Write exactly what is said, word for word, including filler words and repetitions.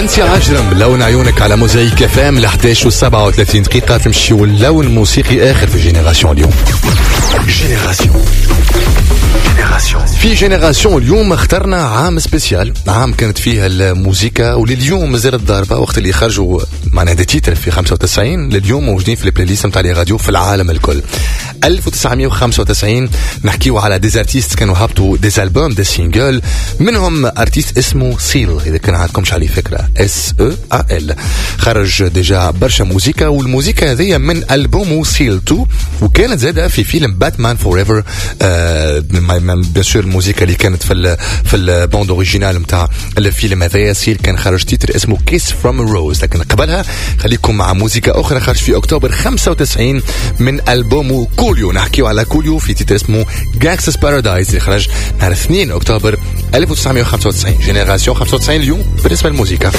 نانسي عجرم لون عيونك على موزايك اف ام ل احداش وسبعة وثلاثين دقيقة تمشيو اللون الموسيقي آخر في جينيراسيون اليوم. جينيراسيون في جينيراسيون اليوم اخترنا عام سبيسيال، عام كانت فيها الموسيقى ولليوم مازالت ضاربة. وقت اللي خرجوا معنا دي تيتر في خمسة وتسعين لليوم موجودين في البلاي ليست نتاع لي راديو في العالم الكل. ألف وتسعمية وخمسة وتسعين نحكيو على ديز ارتيست كانوا هبطوا ديز البوم دي سينجل، منهم ارتيست اسمه سيل، اذا كان عندكمش عليه فكره اس او ا ال، خرج ديجا برشا موسيقى، والموسيقى هذه من البومه سيل اثنين، وكانت زاده في فيلم باتمان فور ايفر. بيان سور الموسيقى اللي كانت في ال في البوند اوريجينال نتاع الفيلم هذايا سيل كان خرج تيتر اسمه كيس فروم روز. لكن قبلها خليكم مع موسيقى اخرى خرج في اكتوبر خمسة وتسعين من البومه كوليو. نحكيو على كوليو في تيتر اسمه جاكسس بارادايس اللي خرج نهار اثنين اكتوبر ألف وتسعمية وخمسة وتسعين. جينيراسيون خمسة وتسعين اليوم بالنسبه للموسيقى.